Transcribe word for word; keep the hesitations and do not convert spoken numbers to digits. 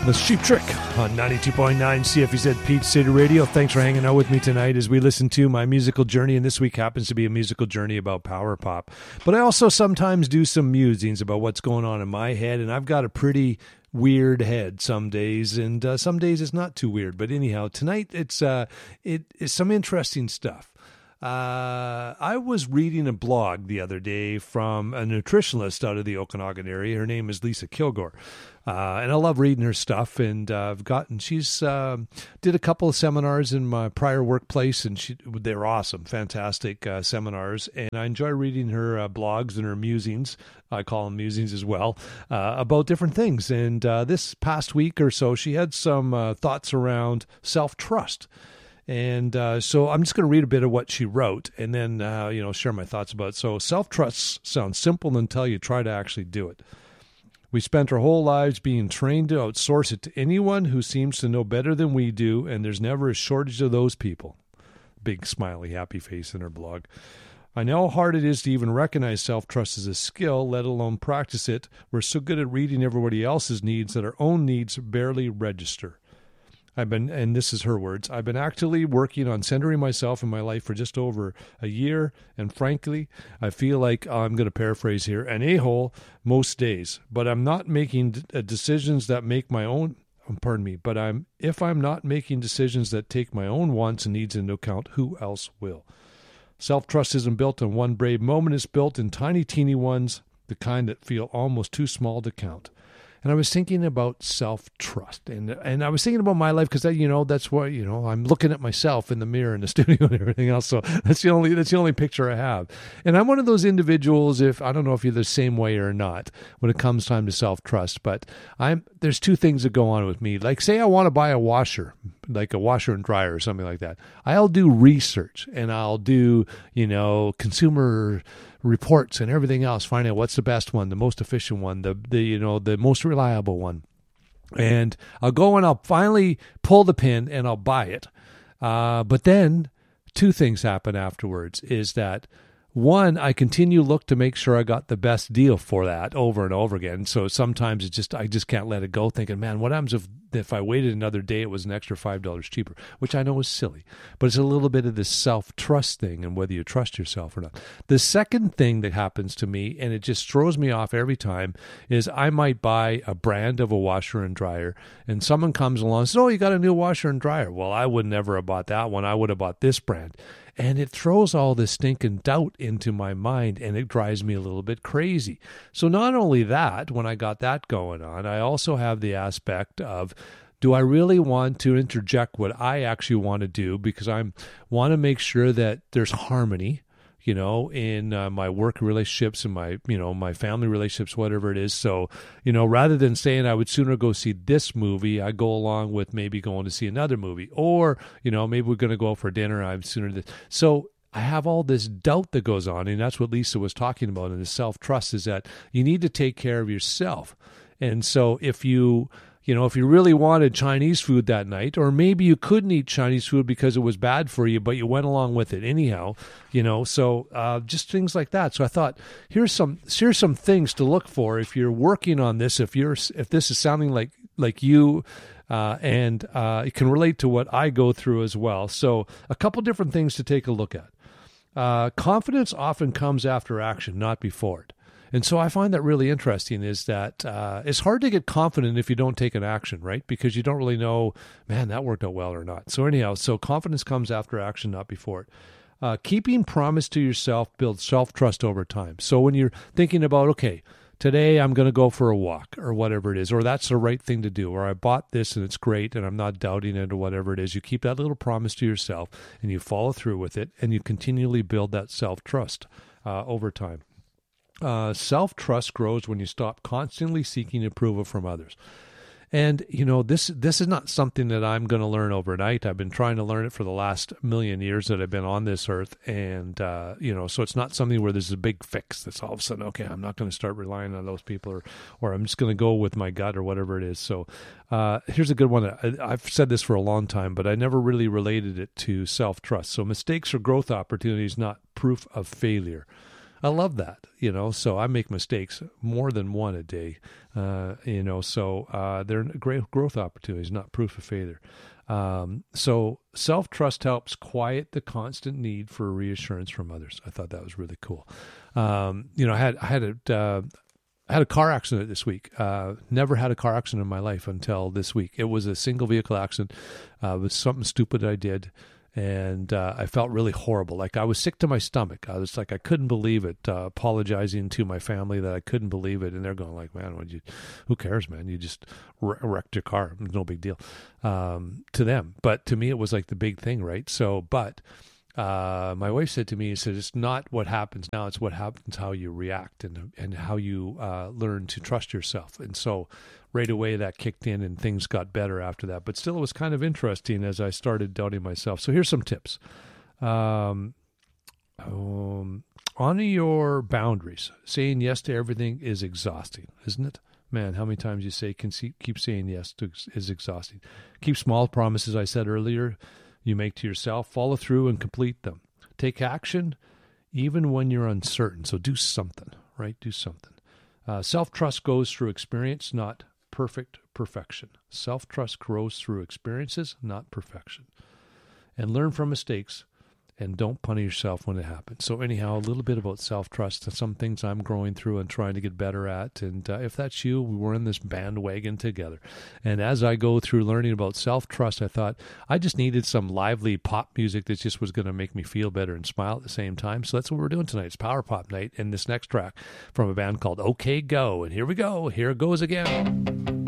The Cheap Trick on ninety-two point nine C F E Z Peach City Radio. Thanks for hanging out with me tonight as we listen to my musical journey, and this week happens to be a musical journey about power pop. But I also sometimes do some musings about what's going on in my head, and I've got a pretty weird head some days, and uh, some days it's not too weird. But anyhow, tonight it's uh, it is some interesting stuff. Uh, I was reading a blog the other day from a nutritionist out of the Okanagan area. Her name is Lisa Kilgore. Uh, and I love reading her stuff, and uh, I've gotten, she's uh, did a couple of seminars in my prior workplace, and she, they're awesome, fantastic uh, seminars, and I enjoy reading her uh, blogs and her musings, I call them musings as well, uh, about different things. And uh, this past week or so, she had some uh, thoughts around self-trust. And uh, so I'm just going to read a bit of what she wrote and then, uh, you know, share my thoughts about it. So self-trust sounds simple until you try to actually do it. We spent our whole lives being trained to outsource it to anyone who seems to know better than we do, and there's never a shortage of those people. Big smiley happy face in her blog. I know how hard it is to even recognize self-trust as a skill, let alone practice it. We're so good at reading everybody else's needs that our own needs barely register. I've been, and this is her words, I've been actively working on centering myself in my life for just over a year, and frankly, I feel like, I'm going to paraphrase here, an a-hole most days, but I'm not making d- decisions that make my own, pardon me, but I'm, if I'm not making decisions that take my own wants and needs into account, who else will? Self-trust isn't built in one brave moment, it's built in tiny, teeny ones, the kind that feel almost too small to count. And I was thinking about self-trust, and and I was thinking about my life because, you know, that's what, you know, I'm looking at myself in the mirror in the studio and everything else. So that's the only that's the only picture I have. And I'm one of those individuals. If I don't know if you're the same way or not when it comes time to self-trust, but I'm there's two things that go on with me. Like, say I want to buy a washer, like a washer and dryer or something like that. I'll do research and I'll do, you know, consumer reports and everything else, find out what's the best one, the most efficient one, the, the you know, the most reliable one. And I'll go and I'll finally pull the pin and I'll buy it. Uh, but then two things happen afterwards is that, one, I continue to look to make sure I got the best deal for that over and over again. So sometimes it's just I just can't let it go, thinking, man, what happens if if I waited another day, it was an extra five dollars cheaper, which I know is silly. But it's a little bit of this self-trust thing and whether you trust yourself or not. The second thing that happens to me, and it just throws me off every time, is I might buy a brand of a washer and dryer, and someone comes along and says, oh, you got a new washer and dryer. Well, I would never have bought that one. I would have bought this brand. And it throws all this stinking doubt into my mind, and it drives me a little bit crazy. So not only that, when I got that going on, I also have the aspect of, do I really want to interject what I actually want to do? Because I want to make sure that there's harmony, you know, in uh, my work relationships and my, you know, my family relationships, whatever it is. So, you know, rather than saying I would sooner go see this movie, I go along with maybe going to see another movie, or, you know, maybe we're going to go for dinner. I'm sooner this. So I have all this doubt that goes on. And that's what Lisa was talking about in the self-trust, is that you need to take care of yourself. And so if you, You know, if you really wanted Chinese food that night, or maybe you couldn't eat Chinese food because it was bad for you, but you went along with it anyhow, you know, so uh, just things like that. So I thought, here's some here's some things to look for if you're working on this, if you're if this is sounding like like you, uh, and uh, it can relate to what I go through as well. So a couple different things to take a look at. Uh, confidence often comes after action, not before it. And so I find that really interesting, is that uh, it's hard to get confident if you don't take an action, right? Because you don't really know, man, that worked out well or not. So anyhow, so confidence comes after action, not before it. Uh, keeping promise to yourself builds self-trust over time. So when you're thinking about, okay, today I'm going to go for a walk or whatever it is, or that's the right thing to do, or I bought this and it's great and I'm not doubting it or whatever it is, you keep that little promise to yourself and you follow through with it, and you continually build that self-trust uh, over time. Uh, self-trust grows when you stop constantly seeking approval from others. And, you know, this this is not something that I'm going to learn overnight. I've been trying to learn it for the last million years that I've been on this earth. And, uh, you know, so it's not something where there's a big fix that's all of a sudden, okay, I'm not going to start relying on those people, or or I'm just going to go with my gut or whatever it is. So uh, here's a good one. I, I've said this for a long time, but I never really related it to self-trust. So mistakes are growth opportunities, not proof of failure. I love that, you know, so I make mistakes more than one a day, uh, you know, so uh, they're great growth opportunities, not proof of failure. Um, so self-trust helps quiet the constant need for reassurance from others. I thought that was really cool. Um, you know, I had, I had a, uh, I had a car accident this week. Uh, never had a car accident in my life until this week. It was a single vehicle accident. Uh, it was something stupid I did. And uh, I felt really horrible. Like I was sick to my stomach. I was like, I couldn't believe it. Uh, apologizing to my family that I couldn't believe it, and they're going like, "Man, what you? Who cares, man? You just wrecked your car. No big deal." Um, to them, but to me, it was like the big thing, right? So, but uh, my wife said to me, "She said it's not what happens now; it's what happens how you react and and how you uh, learn to trust yourself." And so, right away that kicked in and things got better after that. But still, it was kind of interesting as I started doubting myself. So here's some tips. Um, um, honor your boundaries. Saying yes to everything is exhausting, isn't it? Man, how many times you say, can see, keep saying yes to is exhausting. Keep small promises, I said earlier, you make to yourself. Follow through and complete them. Take action even when you're uncertain. So do something, right? Do something. Uh, self-trust goes through experience, not perfect perfection. Self-trust grows through experiences, not perfection. And learn from mistakes and don't punish yourself when it happens. So anyhow, a little bit about self-trust, some things I'm growing through and trying to get better at. And uh, if that's you, we're in this bandwagon together. And as I go through learning about self-trust, I thought I just needed some lively pop music that just was going to make me feel better and smile at the same time. So that's what we're doing tonight. It's Power Pop Night. And this next track from a band called OK Go. And here we go. Here it goes again.